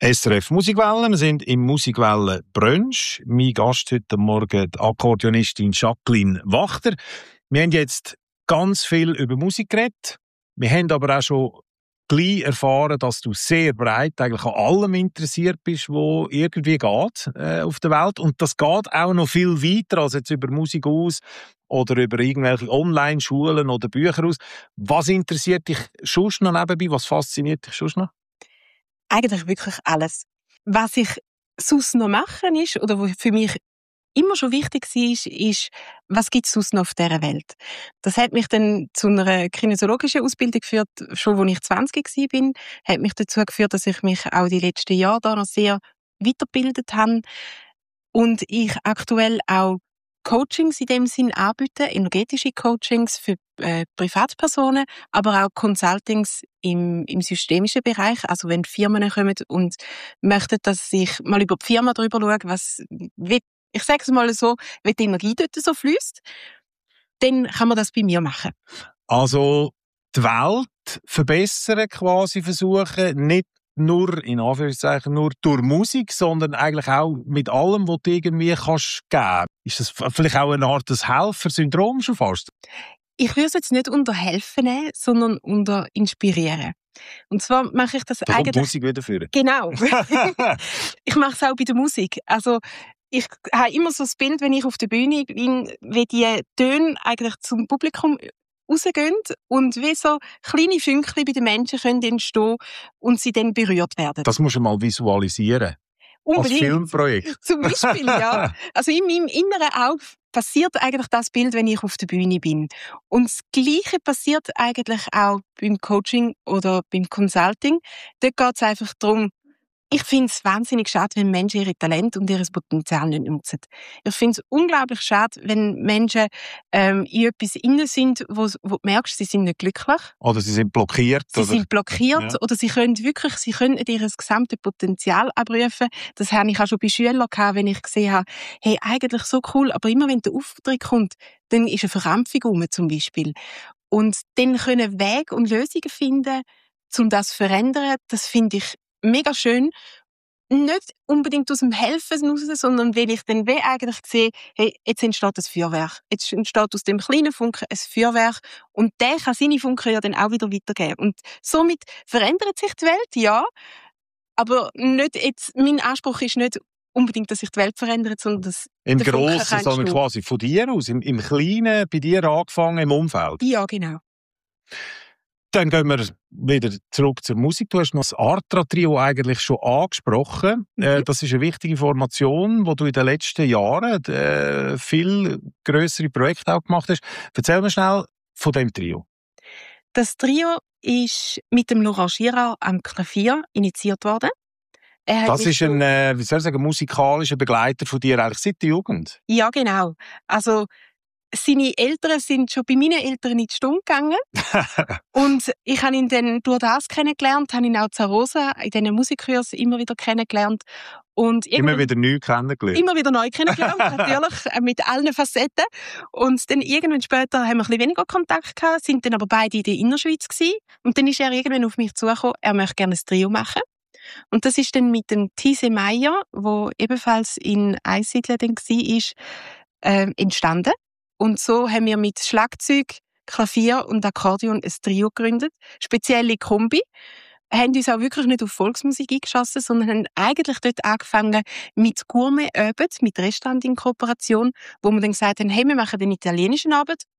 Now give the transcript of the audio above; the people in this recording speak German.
SRF Musikwelle, wir sind im Musikwelle Brunch. Mein Gast heute Morgen die Akkordeonistin Jacqueline Wachter. Wir haben jetzt ganz viel über Musik geredet. Wir haben aber auch schon gleich erfahren, dass du sehr breit eigentlich an allem interessiert bist, was irgendwie geht auf der Welt. Und das geht auch noch viel weiter als jetzt über Musik aus oder über irgendwelche Online-Schulen oder Bücher aus. Was interessiert dich sonst noch nebenbei? Was fasziniert dich sonst noch? Eigentlich wirklich alles. Was ich sonst noch mache ist, oder was für mich immer schon wichtig war, ist, was gibt es sonst noch auf dieser Welt? Das hat mich dann zu einer kinesiologischen Ausbildung geführt, schon als ich 20 war, hat mich dazu geführt, dass ich mich auch die letzten Jahre da noch sehr weitergebildet habe und ich aktuell auch Coachings in dem Sinn anbiete, energetische Coachings für Privatpersonen, aber auch Consultings im systemischen Bereich. Also wenn Firmen kommen und möchten, dass ich mal über die Firma drüber schaue, ich sage es mal so, wie die Energie dort so fließt, dann kann man das bei mir machen. Also die Welt verbessern quasi versuchen, nicht nur, in Anführungszeichen, nur durch Musik, sondern eigentlich auch mit allem, was du irgendwie kannst geben. Ist das vielleicht auch eine Art des Helfersyndrom schon fast? Ich würde es jetzt nicht unter Helfen nehmen, sondern unter Inspirieren. Und zwar mache ich das da eigentlich... kommt Musik wieder führen. Genau. Ich mache es auch bei der Musik. Also ich habe immer so das Bild, wenn ich auf der Bühne bin, wie die Töne eigentlich zum Publikum rausgehen und wie so kleine Fünkchen bei den Menschen können entstehen und sie dann berührt werden. Das musst du mal visualisieren. Unbedingt. Als Filmprojekt. Zum Beispiel, ja. Also in meinem inneren Auge passiert eigentlich das Bild, wenn ich auf der Bühne bin. Und das Gleiche passiert eigentlich auch beim Coaching oder beim Consulting. Dort geht es einfach darum, ich finde es wahnsinnig schade, wenn Menschen ihre Talente und ihr Potenzial nicht nutzen. Ich finde es unglaublich schade, wenn Menschen in etwas inne sind, wo du merkst, sie sind nicht glücklich. Oder sie sind blockiert. Sie sind blockiert oder sie können ihr gesamtes Potenzial abrufen. Das habe ich auch schon bei Schülern gehabt, wenn ich gesehen habe, hey, eigentlich so cool, aber immer wenn der Auftritt kommt, dann ist eine Verkrampfung rum, zum Beispiel. Und dann können Wege und Lösungen finden, um das zu verändern, das finde ich mega schön. Nicht unbedingt aus dem Helfen raus, sondern weil ich dann eigentlich sehe, hey, jetzt entsteht ein Feuerwerk. Jetzt entsteht aus dem kleinen Funken ein Feuerwerk und der kann seine Funken ja dann auch wieder weitergeben. Und somit verändert sich die Welt, ja, aber nicht jetzt, mein Anspruch ist nicht unbedingt, dass sich die Welt verändert, sondern dass im Grossen, sondern quasi von dir aus, im Kleinen, bei dir angefangen, im Umfeld. Ja, genau. Dann gehen wir wieder zurück zur Musik. Du hast noch das Artra-Trio eigentlich schon angesprochen. Das ist eine wichtige Formation, wo du in den letzten Jahren viel grössere Projekte auch gemacht hast. Erzähl mir schnell von dem Trio. Das Trio ist mit dem Laurent Girard am Klavier initiiert worden. Das ist ein, wie soll ich sagen, musikalischer Begleiter von dir eigentlich seit der Jugend? Ja, genau. Also seine Eltern sind schon bei meinen Eltern in die Stunde gegangen. Und ich habe ihn dann durch das kennengelernt, habe ihn auch zu Rosa in diesen Musikkursen immer wieder kennengelernt. Und immer wieder neu kennengelernt. Immer wieder neu kennengelernt, natürlich, mit allen Facetten. Und dann irgendwann später haben wir ein bisschen weniger Kontakt gehabt, sind dann aber beide in der Innerschweiz gewesen. Und dann ist er irgendwann auf mich zugekommen, er möchte gerne ein Trio machen. Und das ist dann mit dem Thise Meyer, der ebenfalls in Einsiedeln dann war, entstanden. Und so haben wir mit Schlagzeug, Klavier und Akkordeon ein Trio gegründet. Spezielle Kombi. Haben uns auch wirklich nicht auf Volksmusik eingeschossen, sondern haben eigentlich dort angefangen mit Gourmet-Abend, mit Restaurant in Kooperation, wo wir dann gesagt haben, hey, wir machen den italienischen Abend